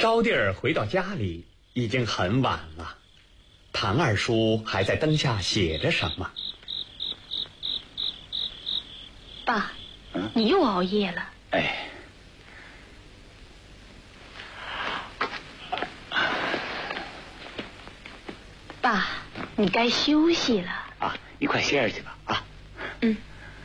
招娣儿回到家里已经很晚了，唐二叔还在灯下写着什么。 爸，你又熬夜了。 哎， 爸，你该休息了。 啊，你快歇着去吧啊。 嗯。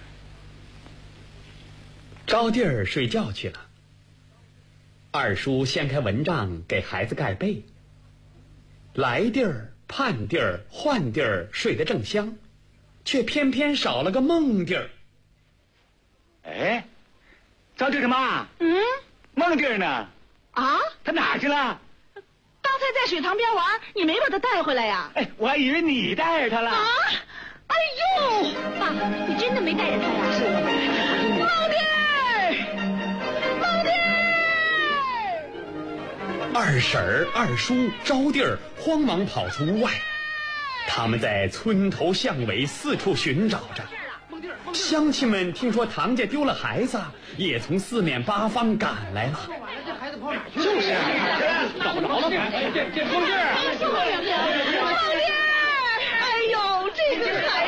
招娣儿睡觉去了，二叔掀开蚊帐给孩子盖被。来地儿、盼地儿、换地儿睡得正香，却偏偏少了个梦地儿。 哎，招娣他妈，梦地儿呢？ 啊？ 他哪儿去了？ 刚才在水塘边玩，你没把他带回来呀？ 哎，我还以为你带着他了。 啊！哎呦， 爸，你真的没带着他呀？是我带着他。 梦地儿， 二婶儿、二叔、招娣儿慌忙跑出屋外，他们在村头巷尾四处寻找着。乡亲们听说唐家丢了孩子，也从四面八方赶来了。 这孩子跑哪去了？就是啊，找不着了。这梦地儿， 梦地儿，哎呦，这个孩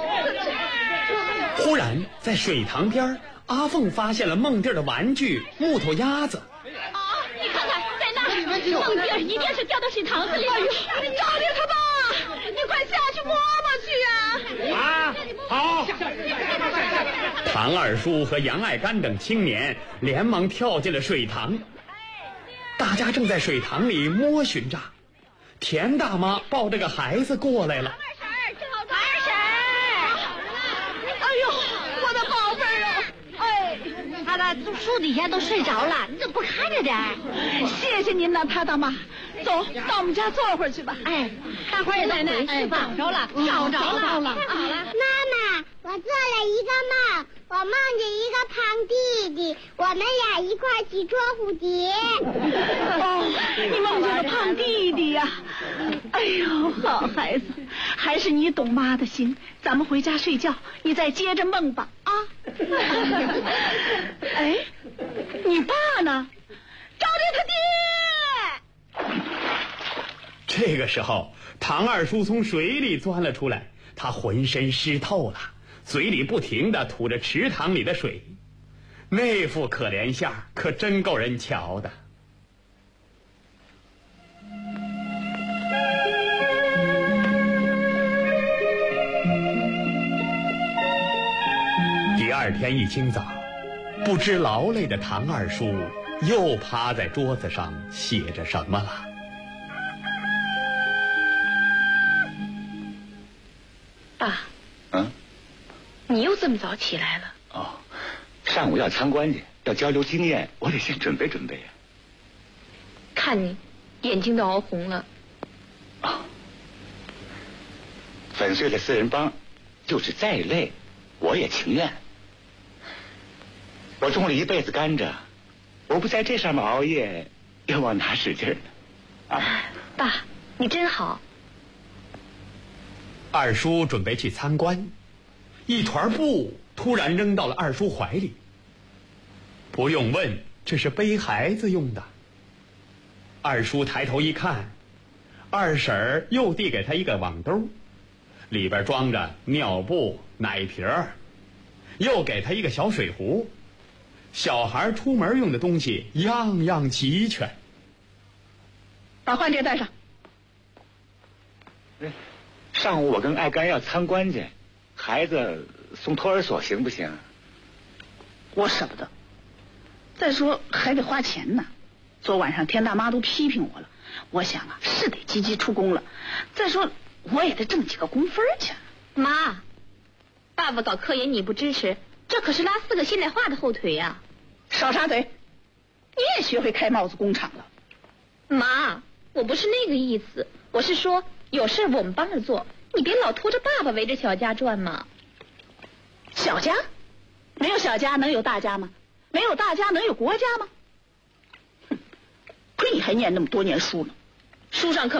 子！ 忽然，在水塘边，阿凤发现了梦地儿的玩具木头鸭子。 你看看，在那儿，梦地儿一定是掉到水塘子里了。 哎呦，招娣他爸，你快下去摸摸去呀！ 啊，好。 唐二叔和杨爱干等青年连忙跳进了水塘，大家正在水塘里摸寻着。田大妈抱着个孩子过来了。 二婶， 哎呦，我的宝贝儿啊！哎， 他的树底下都睡着了，你怎么不看着点？ 谢谢您呐，太大妈。走到我们家坐会儿去吧。 哎，大伙儿也都回去吧。找着了，找着了，太好了。 妈妈，我做了一个梦，我梦见一个胖弟弟，我们俩一块儿去捉蝴蝶。 哦，你梦见了胖弟弟呀？哎呦，好孩子，还是你懂妈的心。咱们回家睡觉，你再接着梦吧啊。哎，你爸呢？招娣他爹。 这个时候，唐二叔从水里钻了出来，他浑身湿透了，嘴里不停地吐着池塘里的水，那副可怜相可真够人瞧的。第二天一清早，不知劳累的唐二叔又趴在桌子上写着什么了。 爸，你又这么早起来了？ 哦，上午要参观去，要交流经验，我得先准备准备呀。 看你眼睛都熬红了。 粉碎了四人帮，就是再累，我也情愿。我种了一辈子甘蔗，我不在这上面熬夜，要往哪使劲呢？啊， 爸，你真好。 二叔准备去参观，一团布突然扔到了二叔怀里。不用问，这是背孩子用的。二叔抬头一看，二婶儿又递给他一个网兜，里边装着尿布、奶瓶儿，又给他一个小水壶。小孩出门用的东西样样齐全。 把换这带上。 上午我跟爱干要参观去，孩子送托儿所行不行？ 我舍不得。再说还得花钱呢。昨晚上田大妈都批评我了，我想啊，是得积极出工了。再说我也得挣几个工分去。 妈，爸爸搞科研你不支持，这可是拉4个现代化的后腿呀。 少插嘴，你也学会开帽子工厂了。 妈，我不是那个意思，我是说有事我们帮着做，你别老拖着爸爸围着小家转嘛。 小家？没有小家能有大家吗？没有大家能有国家吗？亏你还念那么多年书呢，书上可